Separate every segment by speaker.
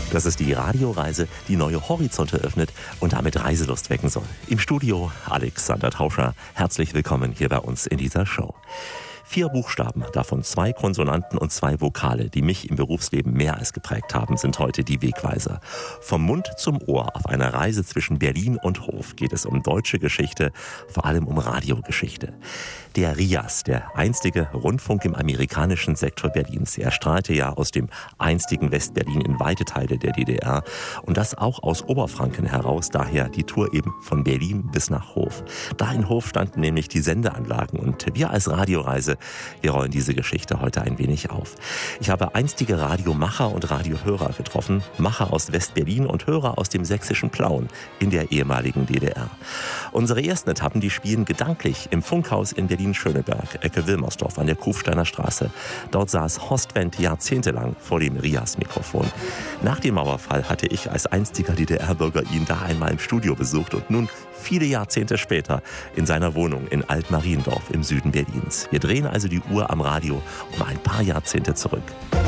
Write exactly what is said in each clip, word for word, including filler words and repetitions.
Speaker 1: Das ist die Radioreise, die neue Horizonte öffnet und damit Reiselust wecken soll. Im Studio Alexander Tauscher. Herzlich willkommen hier bei uns in dieser Show. Vier Buchstaben, davon zwei Konsonanten und zwei Vokale, die mich im Berufsleben mehr als geprägt haben, sind heute die Wegweiser. Vom Mund zum Ohr auf einer Reise zwischen Berlin und Hof geht es um deutsche Geschichte, vor allem um Radiogeschichte. Der R I A S, der einstige Rundfunk im amerikanischen Sektor Berlins. Er strahlte ja aus dem einstigen Westberlin in weite Teile der D D R und das auch aus Oberfranken heraus, daher die Tour eben von Berlin bis nach Hof. Da in Hof standen nämlich die Sendeanlagen und wir als Radioreise, wir rollen diese Geschichte heute ein wenig auf. Ich habe einstige Radiomacher und Radiohörer getroffen, Macher aus Westberlin und Hörer aus dem sächsischen Plauen in der ehemaligen D D R. Unsere ersten Etappen, die spielen gedanklich im Funkhaus in Berlin-Schöneberg, Ecke Wilmersdorf an der Kufsteiner Straße. Dort saß Horst Wendt jahrzehntelang vor dem R I A S-Mikrofon. Nach dem Mauerfall hatte ich als einstiger D D R-Bürger ihn da einmal im Studio besucht und nun viele Jahrzehnte später in seiner Wohnung in Altmariendorf im Süden Berlins. Wir drehen also die Uhr am Radio um ein paar Jahrzehnte zurück.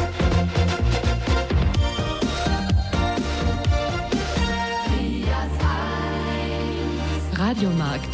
Speaker 2: Radiomarkt.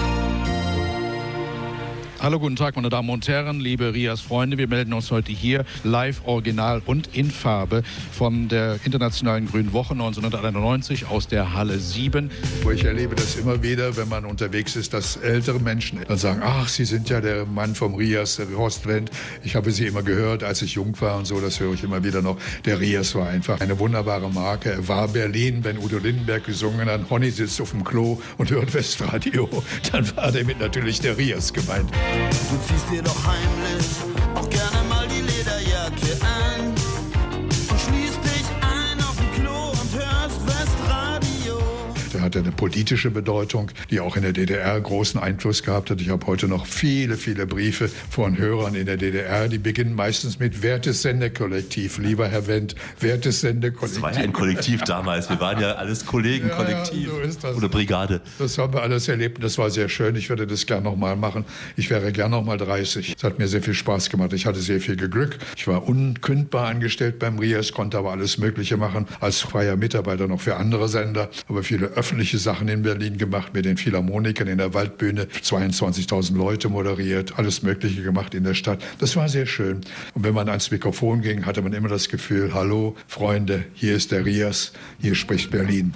Speaker 3: Hallo, guten Tag, meine Damen und Herren, liebe R I A S-Freunde. Wir melden uns heute hier live, original und in Farbe von der Internationalen Grünen Woche neunzehnhunderteinundneunzig aus der Halle sieben.
Speaker 4: Ich erlebe das immer wieder, wenn man unterwegs ist, dass ältere Menschen dann sagen, ach, Sie sind ja der Mann vom R I A S, der Horst Wendt. Ich habe Sie immer gehört, als ich jung war und so, das höre ich immer wieder noch. Der R I A S war einfach eine wunderbare Marke. Er war Berlin, wenn Udo Lindenberg gesungen hat, Honey sitzt auf dem Klo und hört Westradio, dann war damit natürlich der R I A S gemeint.
Speaker 5: Du ziehst dir doch heimlich auch gerne mal die Lederjacke an und schließt dich ein auf dem Klo und hörst Westradio.
Speaker 4: Der hatte eine politische Bedeutung, die auch in der D D R großen Einfluss gehabt hat. Ich habe heute noch viele, viele Briefe von Hörern in der D D R, die beginnen meistens mit Wertes Sendekollektiv. Lieber Herr Wendt, Wertes Sendekollektiv.
Speaker 1: Das war ja ein Kollektiv damals. Wir waren ja alles Kollegen, ja, Kollektiv
Speaker 4: so ist das.
Speaker 1: Oder Brigade.
Speaker 4: Das haben wir alles erlebt und das war sehr schön. Ich würde das gerne noch mal machen. Ich wäre gern noch mal dreißig. Es hat mir sehr viel Spaß gemacht. Ich hatte sehr viel Glück. Ich war unkündbar angestellt beim R I A S, konnte aber alles Mögliche machen. Als freier Mitarbeiter noch für andere Sender. Aber viele öffentliche Sachen in Berlin gemacht, mit den Philharmonikern in der Waldbühne. zweiundzwanzigtausend Leute moderiert. Alles Mögliche gemacht in der Stadt. Das war sehr schön. Und wenn man ans Mikrofon ging, hatte man immer das Gefühl, hallo Freunde, hier ist der R I A S, hier spricht Berlin.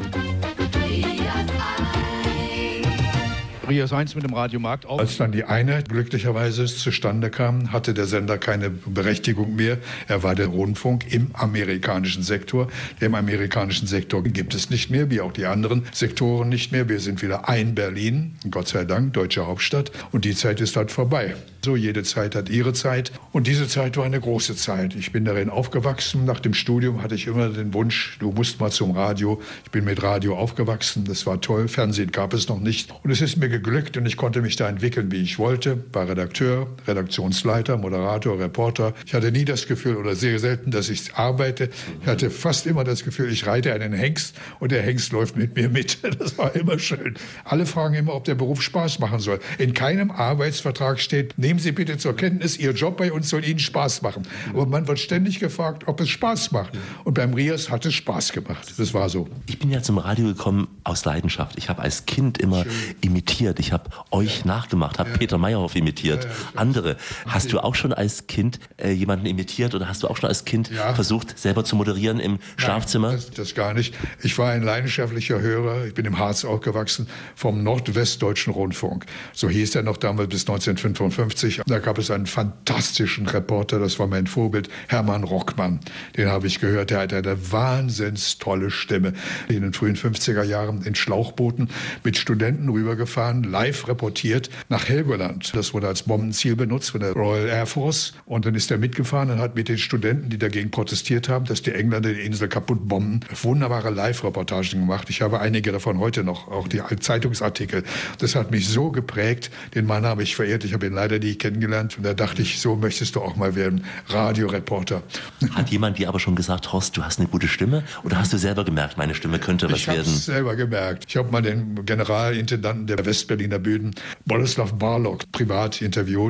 Speaker 3: R I A S eins mit dem Radiomarkt auf.
Speaker 4: Als dann die Einheit glücklicherweise zustande kam, hatte der Sender keine Berechtigung mehr. Er war der Rundfunk im amerikanischen Sektor. Im amerikanischen Sektor gibt es nicht mehr, wie auch die anderen Sektoren nicht mehr. Wir sind wieder ein Berlin, Gott sei Dank, deutsche Hauptstadt. Und die Zeit ist halt vorbei. So, jede Zeit hat ihre Zeit. Und diese Zeit war eine große Zeit. Ich bin darin aufgewachsen. Nach dem Studium hatte ich immer den Wunsch, du musst mal zum Radio. Ich bin mit Radio aufgewachsen. Das war toll. Fernsehen gab es noch nicht. Und es ist mir geglückt und ich konnte mich da entwickeln, wie ich wollte. War Redakteur, Redaktionsleiter, Moderator, Reporter. Ich hatte nie das Gefühl oder sehr selten, dass ich arbeite. Ich hatte fast immer das Gefühl, ich reite einen Hengst und der Hengst läuft mit mir mit. Das war immer schön. Alle fragen immer, ob der Beruf Spaß machen soll. In keinem Arbeitsvertrag steht, nehmen Sie bitte zur Kenntnis, Ihr Job bei uns soll Ihnen Spaß machen. Aber man wird ständig gefragt, ob es Spaß macht. Und beim R I A S hat es Spaß gemacht. Das war so.
Speaker 1: Ich bin ja zum Radio gekommen aus Leidenschaft. Ich habe als Kind immer Schön. imitiert. Ich habe euch ja. nachgemacht, habe ja. Peter Meyerhoff imitiert, ja, ja, andere. Hast du auch schon als Kind äh, jemanden imitiert oder hast du auch schon als Kind ja. versucht, selber zu moderieren im Nein, Schlafzimmer?
Speaker 4: Das, das gar nicht. Ich war ein leidenschaftlicher Hörer. Ich bin im Harz aufgewachsen vom Nordwestdeutschen Rundfunk. So hieß er noch damals bis neunzehnhundertfünfundfünfzig. Da gab es einen fantastischen Reporter, das war mein Vorbild, Hermann Rockmann. Den habe ich gehört, der hatte eine wahnsinns tolle Stimme. In den frühen fünfziger Jahren in Schlauchbooten mit Studenten rübergefahren, live reportiert nach Helgoland. Das wurde als Bombenziel benutzt von der Royal Air Force. Und dann ist er mitgefahren und hat mit den Studenten, die dagegen protestiert haben, dass die Engländer die Insel kaputt bomben, wunderbare Live-Reportagen gemacht. Ich habe einige davon heute noch, auch die Zeitungsartikel. Das hat mich so geprägt. Den Mann habe ich verehrt. Ich habe ihn leider nie kennengelernt. Und da dachte ich, so möchtest du auch mal werden, Radioreporter.
Speaker 1: Hat jemand dir aber schon gesagt, Horst, du hast eine gute Stimme? Oder hast du selber gemerkt, meine Stimme könnte was
Speaker 4: ich
Speaker 1: werden?
Speaker 4: Ich habe es selber gemerkt. Ich habe mal den Generalintendanten der Westberliner Bühnen, Boleslav Barlog, privat interviewt.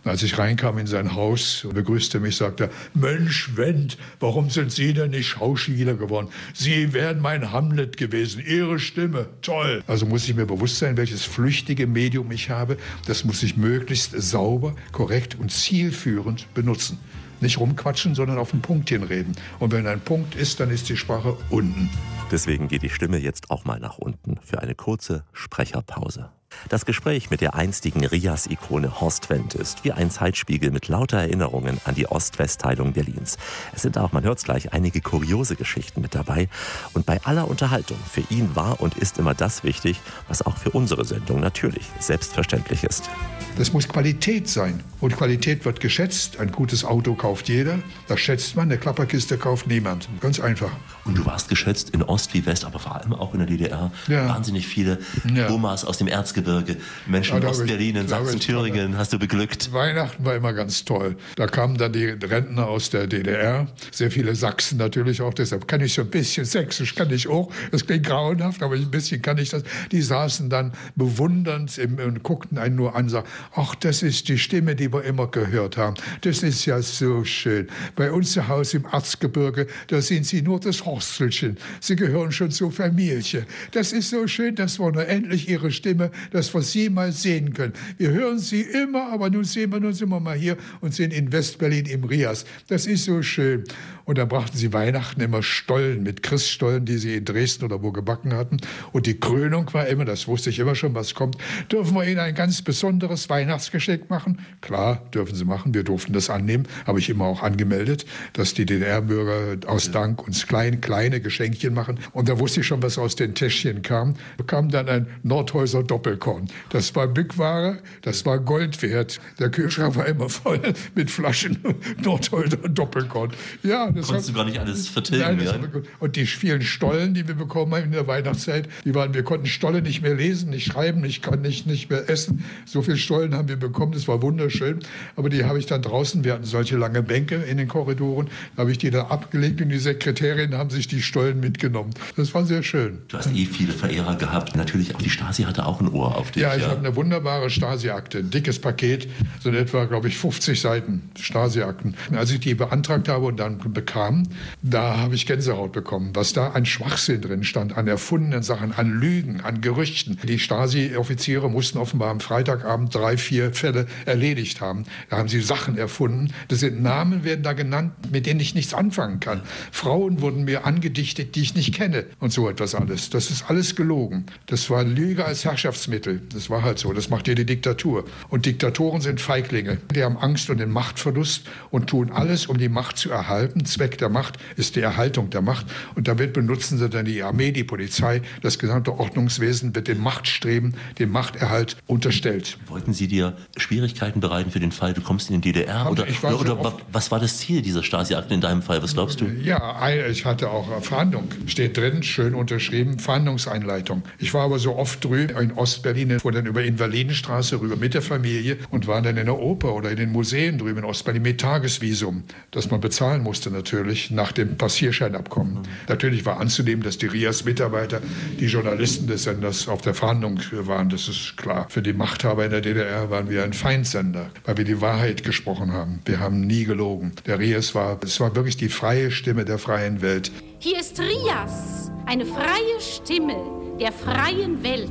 Speaker 4: Und als ich reinkam in sein Haus, begrüßte mich, sagte er, Mensch, Wendt, warum sind Sie denn nicht Schauspieler geworden? Sie wären mein Hamlet gewesen, Ihre Stimme, toll. Also muss ich mir bewusst sein, welches flüchtige Medium ich habe. Das muss ich möglichst sauber, korrekt und zielführend benutzen. Nicht rumquatschen, sondern auf den Punkt hinreden. Und wenn ein Punkt ist, dann ist die Sprache unten.
Speaker 1: Deswegen geht die Stimme jetzt auch mal nach unten für eine kurze Sprecherpause. Das Gespräch mit der einstigen Rias-Ikone Horst Wendt ist wie ein Zeitspiegel mit lauter Erinnerungen an die Ost-West-Teilung Berlins. Es sind auch, man hört es gleich, einige kuriose Geschichten mit dabei. Und bei aller Unterhaltung, für ihn war und ist immer das wichtig, was auch für unsere Sendung natürlich selbstverständlich ist.
Speaker 4: Das muss Qualität sein. Und Qualität wird geschätzt. Ein gutes Auto kauft jeder. Das schätzt man. Eine Klapperkiste kauft niemand. Ganz einfach.
Speaker 1: Und du warst geschätzt in Ost wie West, aber vor allem auch in der D D R. Ja. Wahnsinnig viele ja. Omas aus dem Erzgebirge, Menschen ja, in Ostberlin, in Sachsen, Thüringen, hast du beglückt.
Speaker 4: Weihnachten war immer ganz toll. Da kamen dann die Rentner aus der D D R. Sehr viele Sachsen natürlich auch. Deshalb kann ich so ein bisschen Sächsisch, kann ich auch. Das klingt grauenhaft, aber ein bisschen kann ich das. Die saßen dann bewundernd im, und guckten einen nur an und sagten, ach, das ist die Stimme, die wir immer gehört haben. Das ist ja so schön. Bei uns zu Hause im Erzgebirge, da sind Sie nur das Horstelchen. Sie gehören schon zur Familie. Das ist so schön, dass wir nur endlich Ihre Stimme, dass wir Sie mal sehen können. Wir hören Sie immer, aber nun sehen wir uns immer mal hier und sind in Westberlin im Rias. Das ist so schön. Und dann brachten sie Weihnachten immer Stollen mit Christstollen, die sie in Dresden oder wo gebacken hatten. Und die Krönung war immer, das wusste ich immer schon, was kommt, dürfen wir Ihnen ein ganz besonderes Weihnachtsgeschenk machen? Klar, dürfen Sie machen, wir durften das annehmen, habe ich immer auch angemeldet, dass die D D R-Bürger aus Dank uns klein, kleine Geschenkchen machen. Und da wusste ich schon, was aus den Täschchen kam. Bekam dann ein Nordhäuser Doppelkorn. Das war Bückware, das war Gold wert. Der Kühlschrank war immer voll mit Flaschen Nordhäuser Doppelkorn. Ja, das
Speaker 1: konntest
Speaker 4: hat,
Speaker 1: du gar nicht alles vertilgen.
Speaker 4: Nein, ja? Und die vielen Stollen, die wir bekommen haben in der Weihnachtszeit, die waren, wir konnten Stolle nicht mehr lesen, nicht schreiben, ich kann nicht, nicht mehr essen. So viele Stollen haben wir bekommen, das war wunderschön. Aber die habe ich dann draußen, wir hatten solche lange Bänke in den Korridoren, da habe ich die da abgelegt und die Sekretärinnen haben sich die Stollen mitgenommen. Das war sehr schön.
Speaker 1: Du hast eh viele Verehrer gehabt. Natürlich auch die Stasi hatte auch ein Ohr auf dich.
Speaker 4: Ja, ich ja. habe eine wunderbare Stasi-Akte, ein dickes Paket, so in etwa, glaube ich, fünfzig Seiten Stasi-Akten. Als ich die beantragt habe und dann bekam, da habe ich Gänsehaut bekommen, was da an Schwachsinn drin stand, an erfundenen Sachen, an Lügen, an Gerüchten. Die Stasi-Offiziere mussten offenbar am Freitagabend drei, vier Fälle erledigt haben. Da haben sie Sachen erfunden. Das sind Namen, werden da genannt, mit denen ich nichts anfangen kann. Frauen wurden mir angedichtet, die ich nicht kenne und so etwas alles. Das ist alles gelogen. Das war Lüge als Herrschaftsmittel. Das war halt so. Das macht jede Diktatur. Und Diktatoren sind Feiglinge. Die haben Angst und den Machtverlust und tun alles, um die Macht zu erhalten. Zweck der Macht ist die Erhaltung der Macht. Und damit benutzen sie dann die Armee, die Polizei, das gesamte Ordnungswesen wird dem Machtstreben, dem Machterhalt unterstellt.
Speaker 1: Wollten Sie dir Schwierigkeiten bereiten für den Fall, du kommst in den D D R? Oder, oder, oder wa- was war das Ziel dieser Stasi-Akten in deinem Fall? Was glaubst du?
Speaker 4: Ja, ich hatte auch Verhandlung. Steht drin, schön unterschrieben, Verhandlungseinleitung. Ich war aber so oft drüben in Ostberlin, fuhr dann über Invalidenstraße rüber mit der Familie und war dann in der Oper oder in den Museen drüben in Ostberlin mit Tagesvisum, das man bezahlen musste natürlich nach dem Passierscheinabkommen. Mhm. Natürlich war anzunehmen, dass die Rias-Mitarbeiter, die Journalisten des Senders auf der Verhandlung waren, das ist klar. Für die Machthaber in der D D R waren wir ein Feindsender, weil wir die Wahrheit gesprochen haben. Wir haben nie gelogen. Der Rias war, es war wirklich die freie Stimme der freien Welt.
Speaker 2: Hier ist Rias, eine freie Stimme der freien Welt.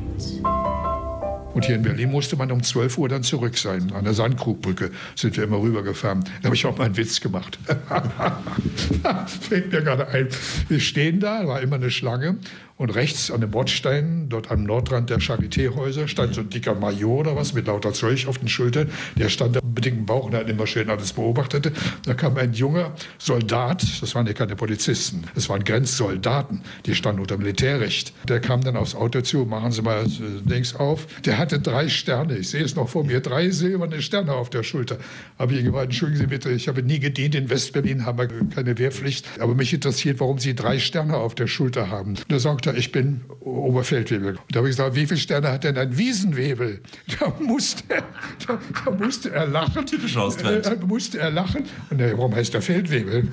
Speaker 4: Und hier in Berlin musste man um zwölf Uhr dann zurück sein. An der Sandkrugbrücke sind wir immer rübergefahren. Da habe ich auch mal einen Witz gemacht. Fällt mir gerade ein. Wir stehen da, war immer eine Schlange. Und rechts an dem Bordstein, dort am Nordrand der Charité-Häuser, stand so ein dicker Major oder was mit lauter Zeug auf den Schultern. Der stand da mit dicken Bauch und hat immer schön alles beobachtete. Da kam ein junger Soldat, das waren ja keine Polizisten, das waren Grenzsoldaten, die standen unter Militärrecht. Der kam dann aufs Auto zu, machen Sie mal links auf. Der hatte drei Sterne, ich sehe es noch vor mir, drei silberne Sterne auf der Schulter. Habe ich gemeint, entschuldigen Sie bitte, ich habe nie gedient, in Westberlin haben wir keine Wehrpflicht. Aber mich interessiert, warum Sie drei Sterne auf der Schulter haben. Und er sagte, ich bin Oberfeldwebel. Und da habe ich gesagt, wie viele Sterne hat denn ein Wiesenwebel? Da musste, da, da musste er lachen.
Speaker 1: Typisch Ostwend.
Speaker 4: Da musste er lachen. Und er, warum heißt der Feldwebel?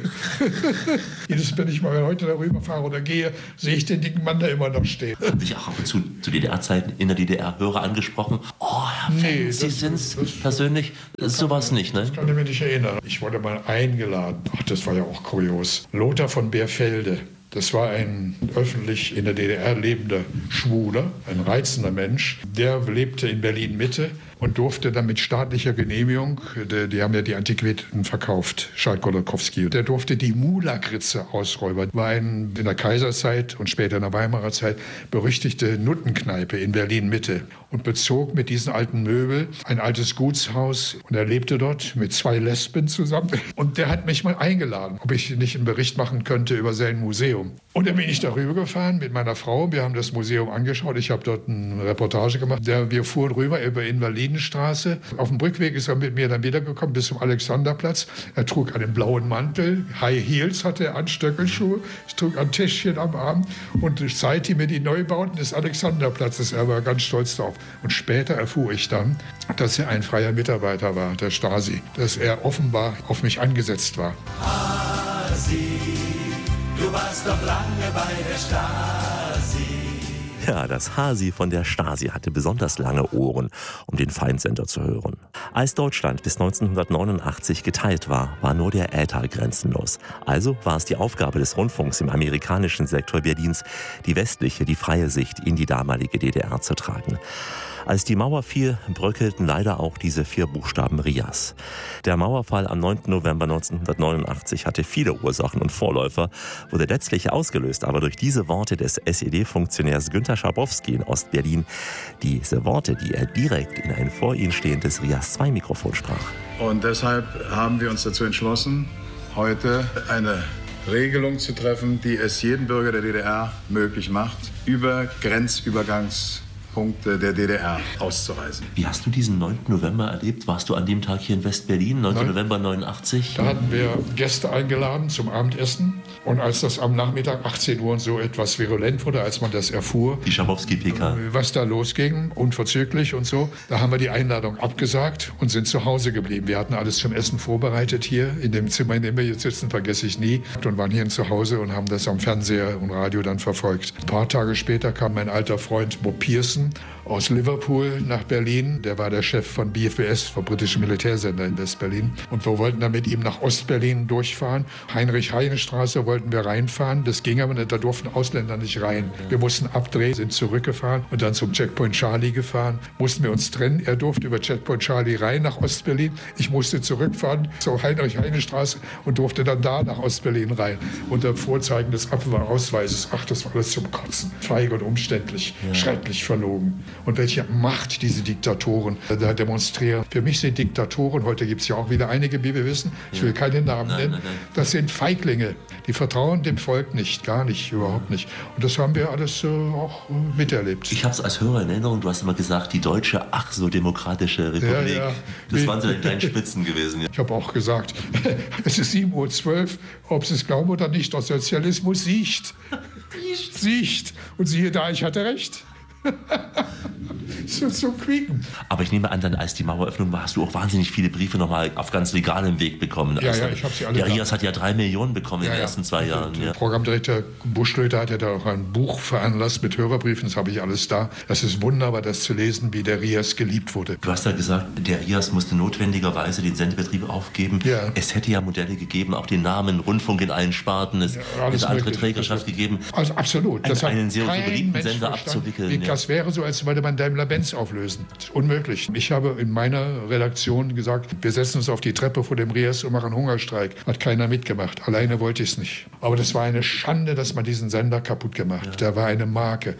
Speaker 4: Jedes Mal, wenn ich mal heute darüber fahre oder gehe, sehe ich den dicken Mann da immer noch stehen.
Speaker 1: Haben dich auch ab und zu, zu D D R-Zeiten in der D D R Hörer angesprochen, oh, Herr Fenn,
Speaker 4: Nee,
Speaker 1: Sie
Speaker 4: das-
Speaker 1: sind's
Speaker 4: das-
Speaker 1: persönlich, sowas nicht, ne?
Speaker 4: Das kann ich mich nicht erinnern. Ich wurde mal eingeladen. Ach, das war ja auch kurios. Lothar von Beerfelde. Das war ein öffentlich in der D D R lebender Schwuler, ein reizender Mensch. Der lebte in Berlin-Mitte und durfte dann mit staatlicher Genehmigung, die, die haben ja die Antiquitäten verkauft, Schalk-Golokowski, der durfte die Mulakritze ausräubern. War ein, in der Kaiserzeit und später in der Weimarer Zeit berüchtigte Nuttenkneipe in Berlin-Mitte und bezog mit diesen alten Möbeln ein altes Gutshaus. Und er lebte dort mit zwei Lesben zusammen. Und der hat mich mal eingeladen, ob ich nicht einen Bericht machen könnte über sein Museum. Und dann bin ich darüber gefahren mit meiner Frau. Wir haben das Museum angeschaut. Ich habe dort eine Reportage gemacht. Wir fuhren rüber über Invalidenstraße. Auf dem Rückweg ist er mit mir dann wiedergekommen bis zum Alexanderplatz. Er trug einen blauen Mantel, High Heels hatte er an, Stöckelschuhe, trug ein Täschchen am Arm und ich zeigte mir die Neubauten des Alexanderplatzes. Er war ganz stolz darauf. Und später erfuhr ich dann, dass er ein freier Mitarbeiter war, der Stasi, dass er offenbar auf mich angesetzt war.
Speaker 5: Hasi, du warst doch lange bei der Stasi.
Speaker 1: Ja, das Hasi von der Stasi hatte besonders lange Ohren, um den Feindsender zu hören. Als Deutschland bis neunzehnhundertneunundachtzig geteilt war, war nur der Äther grenzenlos. Also war es die Aufgabe des Rundfunks im amerikanischen Sektor Berlins, die westliche, die freie Sicht in die damalige D D R zu tragen. Als die Mauer fiel, bröckelten leider auch diese vier Buchstaben R I A S. Der Mauerfall am neunten November neunzehnhundertneunundachtzig hatte viele Ursachen und Vorläufer, wurde letztlich ausgelöst, aber durch diese Worte des S E D-Funktionärs Günter Schabowski in Ostberlin, diese Worte, die er direkt in ein vor ihm stehendes R I A S zwei Mikrofon sprach.
Speaker 6: Und deshalb haben wir uns dazu entschlossen, heute eine Regelung zu treffen, die es jedem Bürger der D D R möglich macht, über Grenzübergangs Punkte der D D R auszureisen.
Speaker 1: Wie hast du diesen neunten November erlebt? Warst du an dem Tag hier in West-Berlin, neunten November neunundachtzig?
Speaker 4: Da hatten wir Gäste eingeladen zum Abendessen. Und als das am Nachmittag achtzehn Uhr und so etwas virulent wurde, als man das erfuhr,
Speaker 1: die Schabowski-P K,
Speaker 4: was da losging, unverzüglich und so, da haben wir die Einladung abgesagt und sind zu Hause geblieben. Wir hatten alles zum Essen vorbereitet hier in dem Zimmer, in dem wir jetzt sitzen, vergesse ich nie. Und waren hier zu Hause und haben das am Fernseher und Radio dann verfolgt. Ein paar Tage später kam mein alter Freund Bob Pearson aus Liverpool nach Berlin. Der war der Chef von B F B S, vom britischen Militärsender in West-Berlin. Und wir wollten dann mit ihm nach Ostberlin durchfahren. Heinrich-Heine-Straße wollten wir reinfahren. Das ging aber nicht, da durften Ausländer nicht rein. Wir mussten abdrehen, sind zurückgefahren und dann zum Checkpoint Charlie gefahren. Mussten wir uns trennen. Er durfte über Checkpoint Charlie rein nach Ostberlin. Ich musste zurückfahren zur Heinrich-Heine-Straße und durfte dann da nach Ostberlin rein. Unter Vorzeigen des Abwahrausweises. Ach, das war alles zum Kotzen. Feig und umständlich. Ja. Schrecklich verlogen. Und welche Macht diese Diktatoren da demonstrieren. Für mich sind Diktatoren, heute gibt es ja auch wieder einige, wie wir wissen, ich will keine Namen
Speaker 1: nein,
Speaker 4: nennen,
Speaker 1: nein, nein.
Speaker 4: das sind Feiglinge. Die vertrauen dem Volk nicht, gar nicht, überhaupt nicht. Und das haben wir alles äh, auch äh, miterlebt.
Speaker 1: Ich habe es als Hörer in Erinnerung, du hast immer gesagt, die deutsche, ach so demokratische Republik.
Speaker 4: Ja, ja.
Speaker 1: Das waren so die kleinen Spitzen gewesen. Ja.
Speaker 4: Ich habe auch gesagt, es ist sieben Uhr zwölf, ob Sie es glauben oder nicht, der Sozialismus siegt. Siegt. Und siehe da, ich hatte recht. so, so quieken.
Speaker 1: Aber ich nehme an, dann als die Maueröffnung war, hast du auch wahnsinnig viele Briefe nochmal auf ganz legalem Weg bekommen.
Speaker 4: Ja,
Speaker 1: also,
Speaker 4: ja, ich habe sie alle.
Speaker 1: Der R I A S hat ja drei Millionen bekommen ja, in den
Speaker 4: ja.
Speaker 1: ersten zwei Jahren.
Speaker 4: Der
Speaker 1: ja.
Speaker 4: Programmdirektor Buschlöter hat ja da auch ein Buch veranlasst mit Hörerbriefen, das habe ich alles da. Das ist wunderbar, das zu lesen, wie der R I A S geliebt wurde.
Speaker 1: Du hast ja gesagt, der R I A S musste notwendigerweise den Sendebetrieb aufgeben.
Speaker 4: Ja.
Speaker 1: Es hätte ja Modelle gegeben, auch den Namen Rundfunk in allen Sparten. Es
Speaker 4: Ja,
Speaker 1: hätte andere
Speaker 4: möglich.
Speaker 1: Trägerschaft gegeben.
Speaker 4: Also absolut. Das
Speaker 1: einen
Speaker 4: hat
Speaker 1: sehr
Speaker 4: kein
Speaker 1: beliebten
Speaker 4: Mensch
Speaker 1: Sender
Speaker 4: verstanden.
Speaker 1: abzuwickeln.
Speaker 4: Wie,
Speaker 1: Ja.
Speaker 4: Das wäre so, als würde man Daimler-Benz auflösen. Das ist unmöglich. Ich habe in meiner Redaktion gesagt, wir setzen uns auf die Treppe vor dem R I A S und machen Hungerstreik. Hat keiner mitgemacht. Alleine wollte ich es nicht. Aber das war eine Schande, dass man diesen Sender kaputt gemacht hat. Ja. Der war eine Marke.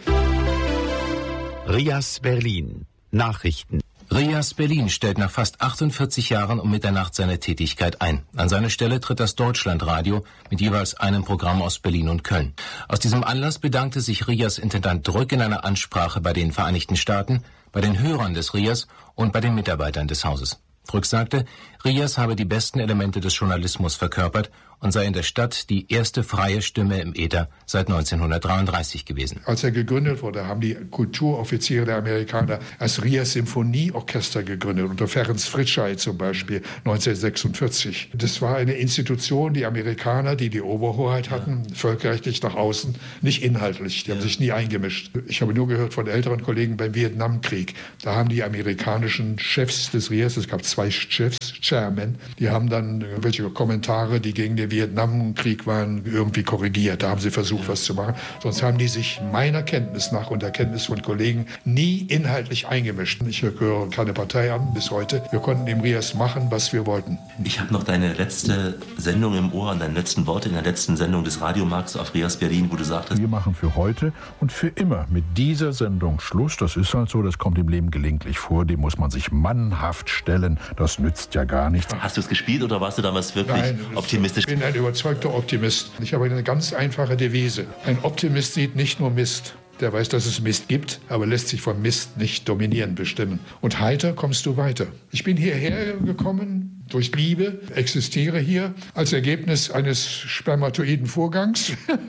Speaker 7: R I A S Berlin. Nachrichten. R I A S Berlin stellt nach fast achtundvierzig Jahren um Mitternacht seine Tätigkeit ein. An seine Stelle tritt das Deutschlandradio mit jeweils einem Programm aus Berlin und Köln. Aus diesem Anlass bedankte sich R I A S-Intendant Drück in einer Ansprache bei den Vereinigten Staaten, bei den Hörern des R I A S und bei den Mitarbeitern des Hauses. Drück sagte, R I A S habe die besten Elemente des Journalismus verkörpert und sei in der Stadt die erste freie Stimme im Äther seit neunzehnhundertdreiunddreißig gewesen.
Speaker 4: Als er gegründet wurde, haben die Kulturoffiziere der Amerikaner das Rias Symphonieorchester gegründet, unter Ferenc Fritschei zum Beispiel neunzehnhundertsechsundvierzig. Das war eine Institution, die Amerikaner, die die Oberhoheit hatten, ja. völkerrechtlich nach außen, nicht inhaltlich. Die ja. haben sich nie eingemischt. Ich habe nur gehört von älteren Kollegen beim Vietnamkrieg. Da haben die amerikanischen Chefs des Rias, es gab zwei Chefs, Chairmen, die haben dann irgendwelche Kommentare, die gegen den Vietnamkrieg waren, irgendwie korrigiert. Da haben sie versucht, was zu machen. Sonst haben die sich meiner Kenntnis nach und der Kenntnis von Kollegen nie inhaltlich eingemischt. Ich gehöre keine Partei an bis heute. Wir konnten im Rias machen, was wir wollten.
Speaker 1: Ich habe noch deine letzte Sendung im Ohr und deine letzten Worte in der letzten Sendung des Radiomarkts auf Rias Berlin, wo du sagtest:
Speaker 8: Wir machen für heute und für immer mit dieser Sendung Schluss. Das ist halt so, das kommt im Leben gelegentlich vor. Dem muss man sich mannhaft stellen. Das nützt ja gar nichts.
Speaker 1: Hast du es gespielt oder warst du damals wirklich
Speaker 4: Nein,
Speaker 1: optimistisch?
Speaker 4: Ich bin ein überzeugter Optimist. Ich habe eine ganz einfache Devise. Ein Optimist sieht nicht nur Mist. Der weiß, dass es Mist gibt, aber lässt sich vom Mist nicht dominieren, bestimmen. Und heiter kommst du weiter. Ich bin hierher gekommen durch Liebe, existiere hier als Ergebnis eines spermatoiden Vorgangs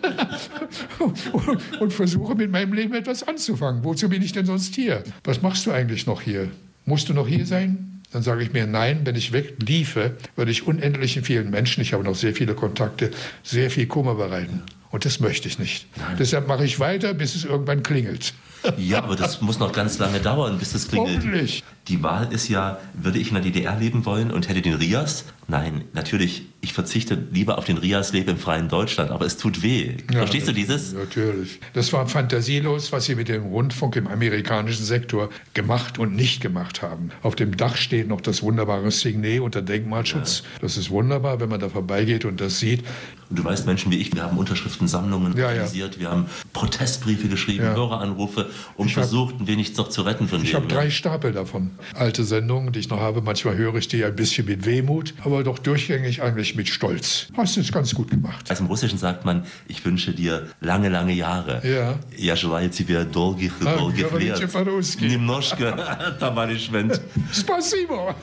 Speaker 4: und, und versuche mit meinem Leben etwas anzufangen. Wozu bin ich denn sonst hier? Was machst du eigentlich noch hier? Musst du noch hier sein? Dann sage ich mir, nein, wenn ich wegliefe, würde ich unendlichen vielen Menschen, ich habe noch sehr viele Kontakte, sehr viel Kummer bereiten. Und das möchte ich nicht. Nein. Deshalb mache ich weiter, bis es irgendwann klingelt.
Speaker 1: Ja, aber das muss noch ganz lange dauern, bis das klingelt.
Speaker 4: Hoffentlich.
Speaker 1: Die Wahl ist ja, würde ich in der D D R leben wollen und hätte den Rias? Nein, natürlich, ich verzichte lieber auf den Rias, lebe im freien Deutschland, aber es tut weh. Ja, Verstehst du dieses?
Speaker 4: Natürlich. Das war fantasielos, was sie mit dem Rundfunk im amerikanischen Sektor gemacht und nicht gemacht haben. Auf dem Dach steht noch das wunderbare Signet unter Denkmalschutz. Ja. Das ist wunderbar, wenn man da vorbeigeht und das sieht.
Speaker 1: Und du weißt, Menschen wie ich, wir haben Unterschriftensammlungen
Speaker 4: ja,
Speaker 1: organisiert,
Speaker 4: ja.
Speaker 1: wir haben Protestbriefe geschrieben, ja. Höreranrufe, um ich versucht, hab, ein wenig noch zu retten von denen.
Speaker 4: Ich habe drei Stapel davon. Alte Sendungen, die ich noch habe. Manchmal höre ich die ein bisschen mit Wehmut, aber doch durchgängig eigentlich mit Stolz. Hast du es ganz gut gemacht.
Speaker 1: Also im Russischen sagt man, ich wünsche dir lange, lange Jahre.
Speaker 4: Ja.
Speaker 1: Я желаю тебе долгих, долгих лет. Немножко, товарищ Wendt.
Speaker 4: Спасибо.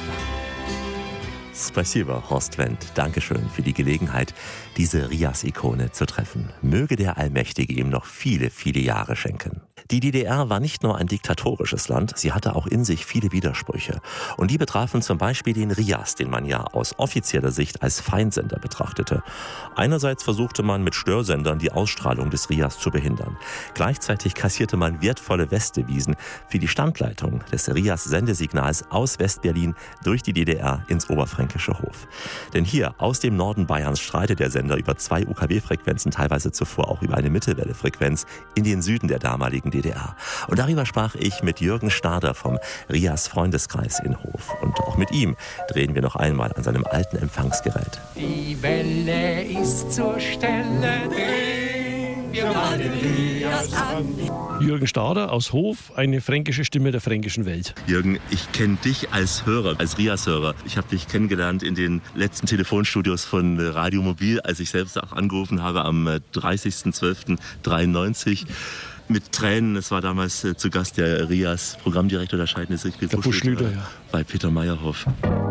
Speaker 1: Spasibo, Horst Wendt. Dankeschön für die Gelegenheit, diese Rias-Ikone zu treffen. Möge der Allmächtige ihm noch viele, viele Jahre schenken. Die D D R war nicht nur ein diktatorisches Land, sie hatte auch in sich viele Widersprüche. Und die betrafen zum Beispiel den Rias, den man ja aus offizieller Sicht als Feindsender betrachtete. Einerseits versuchte man mit Störsendern die Ausstrahlung des Rias zu behindern. Gleichzeitig kassierte man wertvolle Westdevisen für die Standleitung des Rias-Sendesignals aus Westberlin durch die D D R ins Oberfränkische Hof. Denn hier aus dem Norden Bayerns strahlte der Sender über zwei U K W-Frequenzen, teilweise zuvor auch über eine Mittelwelle-Frequenz, in den Süden der damaligen D D R. Und darüber sprach ich mit Jürgen Stader vom Rias Freundeskreis in Hof. Und auch mit ihm drehen wir noch einmal an seinem alten Empfangsgerät.
Speaker 9: Die Welle ist zur Stelle, drehen wir mal den Rias an.
Speaker 10: Jürgen Stader aus Hof, eine fränkische Stimme der fränkischen Welt.
Speaker 1: Jürgen, ich kenne dich als Hörer, als Rias-Hörer. Ich habe dich kennengelernt in den letzten Telefonstudios von Radio Mobil, als ich selbst auch angerufen habe am dreißigsten zwölften dreiundneunzig. Mit Tränen, es war damals äh, zu Gast der Rias Programmdirektor, der scheidende Siegfried
Speaker 10: Buschlüter, ja.
Speaker 1: bei Peter Meyerhoff.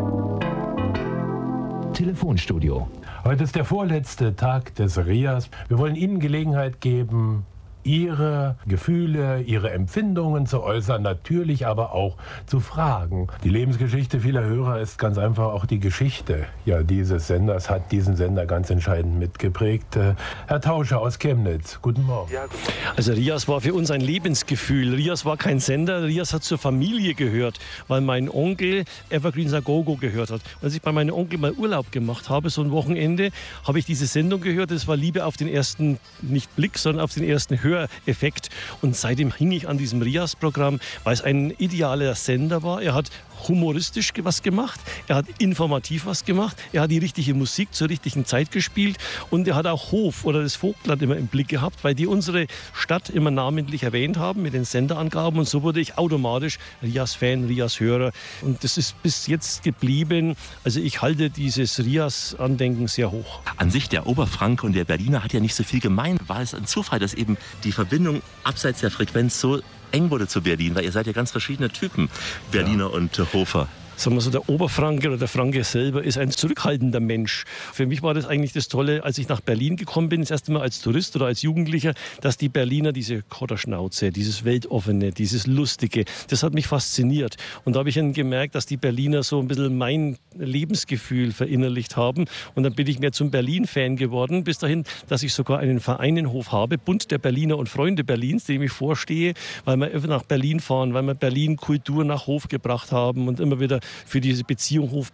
Speaker 7: Telefonstudio.
Speaker 11: Heute ist der vorletzte Tag des Rias. Wir wollen Ihnen Gelegenheit geben, Ihre Gefühle, Ihre Empfindungen zu äußern, natürlich aber auch zu fragen. Die Lebensgeschichte vieler Hörer ist ganz einfach auch die Geschichte ja, dieses Senders, hat diesen Sender ganz entscheidend mitgeprägt. Herr Tauscher aus Chemnitz, guten Morgen.
Speaker 10: Ja, guten Morgen. Also Rias war für uns ein Lebensgefühl. Rias war kein Sender, Rias hat zur Familie gehört, weil mein Onkel Evergreens A Go Go gehört hat. Als ich bei meinem Onkel mal Urlaub gemacht habe, so ein Wochenende, habe ich diese Sendung gehört. Das war Liebe auf den ersten, nicht Blick, sondern auf den ersten Hör. Effekt. Und seitdem hing ich an diesem Rias-Programm, weil es ein idealer Sender war. Er hat humoristisch was gemacht, er hat informativ was gemacht, er hat die richtige Musik zur richtigen Zeit gespielt und er hat auch Hof oder das Vogtland immer im Blick gehabt, weil die unsere Stadt immer namentlich erwähnt haben mit den Senderangaben und so wurde ich automatisch Rias-Fan, Rias-Hörer und das ist bis jetzt geblieben. Also ich halte dieses Rias-Andenken sehr hoch.
Speaker 1: An sich der Oberfranke und der Berliner hat ja nicht so viel gemein. War es ein Zufall, dass eben die Verbindung abseits der Frequenz so eng wurde zu Berlin, weil ihr seid ja ganz verschiedene Typen, Berliner ja. und äh, Hofer.
Speaker 10: sagen wir so, der Oberfranke oder der Franke selber ist ein zurückhaltender Mensch. Für mich war das eigentlich das Tolle, als ich nach Berlin gekommen bin, das erste Mal als Tourist oder als Jugendlicher, dass die Berliner diese Kotterschnauze, dieses Weltoffene, dieses Lustige, das hat mich fasziniert. Und da habe ich dann gemerkt, dass die Berliner so ein bisschen mein Lebensgefühl verinnerlicht haben. Und dann bin ich mehr zum Berlin-Fan geworden, bis dahin, dass ich sogar einen Vereinenhof habe, Bund der Berliner und Freunde Berlins, dem ich vorstehe, weil wir öfter nach Berlin fahren, weil wir Berlin Kultur nach Hof gebracht haben und immer wieder für diese Beziehung Hof